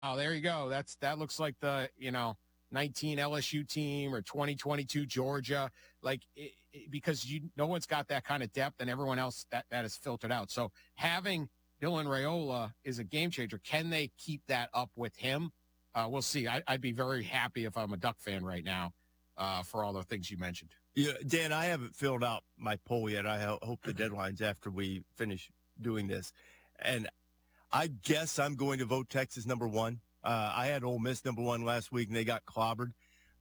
Oh, there you go. That looks like the 19 LSU team or 2022 Georgia, because no one's got that kind of depth, and everyone else that is filtered out. So having Dylan Raiola is a game changer. Can they keep that up with him? We'll see. I'd be very happy if I'm a Duck fan right now for all the things you mentioned. Yeah, Dan, I haven't filled out my poll yet. I hope the deadline's after we finish doing this, and I guess I'm going to vote Texas number one. I had Ole Miss number one last week, and they got clobbered.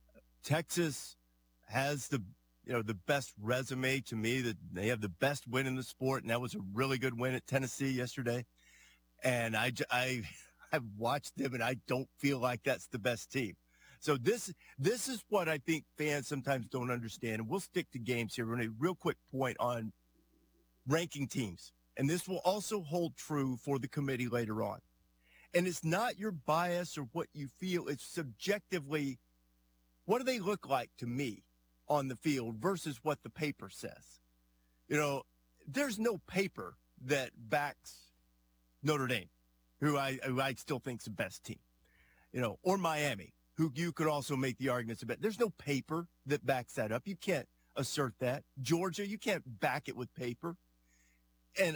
Texas has the best resume to me. That they have the best win in the sport, and that was a really good win at Tennessee yesterday. And I've watched them, and I don't feel like that's the best team. So this is what I think fans sometimes don't understand. And we'll stick to games here. We're going to real quick point on ranking teams. And this will also hold true for the committee later on. And it's not your bias or what you feel. It's subjectively, what do they look like to me on the field versus what the paper says? There's no paper that backs Notre Dame, who I still think is the best team, or Miami, who you could also make the arguments about. There's no paper that backs that up. You can't assert that. Georgia, you can't back it with paper. And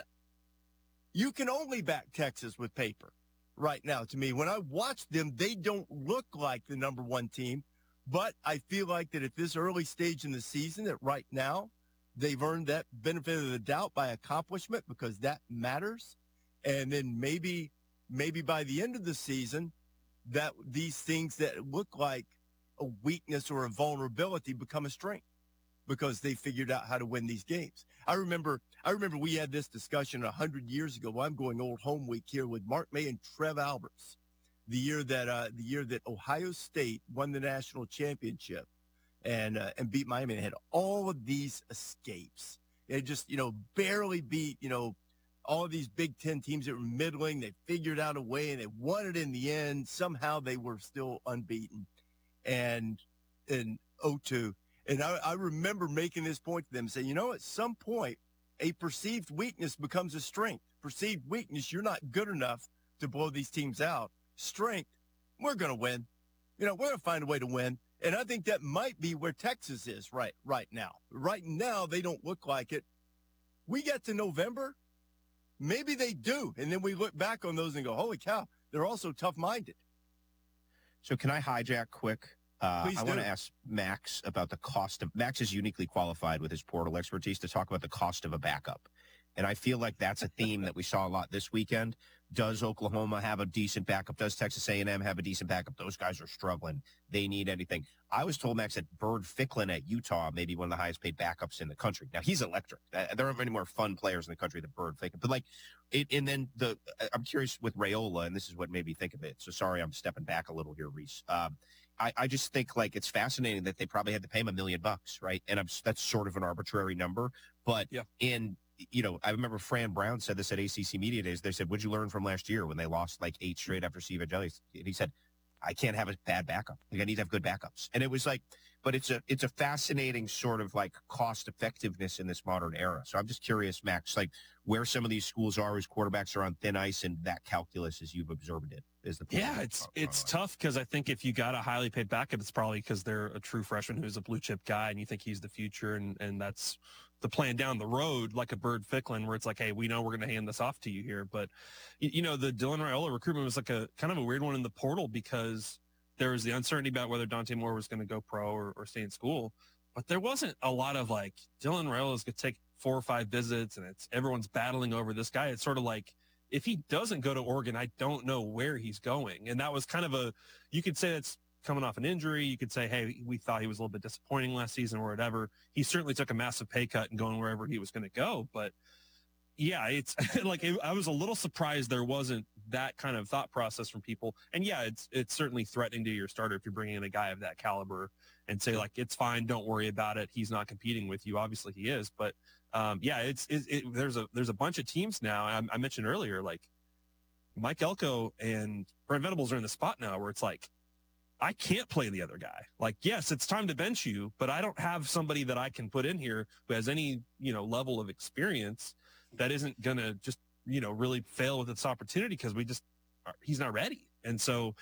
you can only back Texas with paper right now. To me, when I watch them, they don't look like the number one team. But I feel like that at this early stage in the season, that right now they've earned that benefit of the doubt by accomplishment, because that matters. And then maybe by the end of the season, that these things that look like a weakness or a vulnerability become a strength, because they figured out how to win these games. I remember we had this discussion 100 years ago. Well, I'm going old home week here with Mark May and Trev Alberts, the year that Ohio State won the national championship and beat Miami. They had all of these escapes. They just barely beat all of these Big Ten teams that were middling. They figured out a way, and they won it in the end. Somehow they were still unbeaten, and in 0-2. And I remember making this point to them, saying, at some point, a perceived weakness becomes a strength. Perceived weakness, you're not good enough to blow these teams out. Strength, we're going to win. We're going to find a way to win. And I think that might be where Texas is right now. Right now, they don't look like it. We get to November, maybe they do. And then we look back on those and go, holy cow, they're also tough-minded. So can I hijack quick? I want to ask Max about the cost of – Max is uniquely qualified with his portal expertise to talk about the cost of a backup. And I feel like that's a theme that we saw a lot this weekend. Does Oklahoma have a decent backup? Does Texas A&M have a decent backup? Those guys are struggling. They need anything. I was told, Max, that Bird Ficklin at Utah may be one of the highest paid backups in the country. Now, he's electric. There aren't many more fun players in the country than Bird Ficklin. But and then I'm curious with Raiola, and this is what made me think of it. So sorry, I'm stepping back a little here, Reese. I just think it's fascinating that they probably had to pay him $1 million, right? And that's sort of an arbitrary number. But yeah. I remember Fran Brown said this at ACC Media Days. They said, what'd you learn from last year when they lost 8 straight after Steve Angeli? And he said, I can't have a bad backup. I need to have good backups. And it was but it's a fascinating sort of cost effectiveness in this modern era. So I'm just curious, Max, where some of these schools are whose quarterbacks are on thin ice and that calculus as you've observed it. It's tough, because I think if you got a highly paid backup, it's probably because they're a true freshman who's a blue chip guy and you think he's the future, and that's the plan down the road, like a Bird Ficklin, where it's hey, we know we're going to hand this off to you here. But the Dylan Raiola recruitment was a kind of a weird one in the portal, because there was the uncertainty about whether Dante Moore was going to go pro or stay in school, but there wasn't a lot of Dylan Raiola is going to take 4 or 5 visits and everyone's battling over this guy. It's sort of if he doesn't go to Oregon, I don't know where he's going. And that was kind of you could say that's coming off an injury. You could say, hey, we thought he was a little bit disappointing last season or whatever. He certainly took a massive pay cut and going wherever he was going to go. But yeah, it's I was a little surprised there wasn't that kind of thought process from people. And yeah, it's certainly threatening to your starter if you're bringing in a guy of that caliber and say it's fine, don't worry about it. He's not competing with you. Obviously he is, but there's a bunch of teams now. I mentioned earlier, Mike Elko and Brent Venables are in the spot now where it's I can't play the other guy. Yes, it's time to bench you, but I don't have somebody that I can put in here who has any, level of experience that isn't going to just, really fail with this opportunity, because he's not ready. And so